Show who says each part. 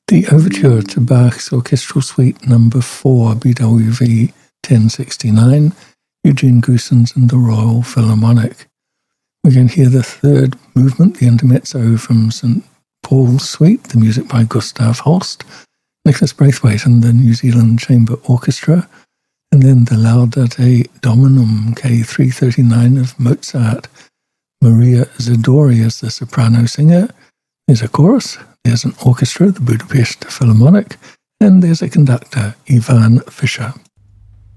Speaker 1: The Overture to Bach's Orchestral Suite No. 4, BWV 1069, Eugene Goossens and the Royal Philharmonic. We can hear the third movement, the Intermezzo from St. Paul's Suite, the music by Gustav Holst, Nicholas Braithwaite and the New Zealand Chamber Orchestra, and then the Laudate Dominum K339 of Mozart. Maria Zadori as the soprano singer. There's a chorus, there's an orchestra, the Budapest Philharmonic, and there's a conductor, Ivan Fischer.